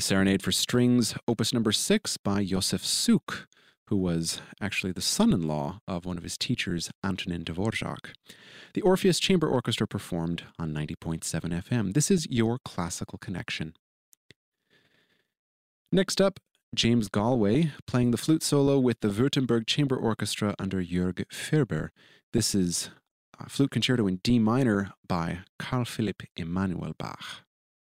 The Serenade for Strings, Opus number 6 by Josef Suk, who was actually the son-in-law of one of his teachers, Antonin Dvorak. The Orpheus Chamber Orchestra performed on 90.7 FM. This is your classical connection. Next up, James Galway playing the flute solo with the Württemberg Chamber Orchestra under Jörg Ferber. This is a flute concerto in D minor by Carl Philipp Emanuel Bach.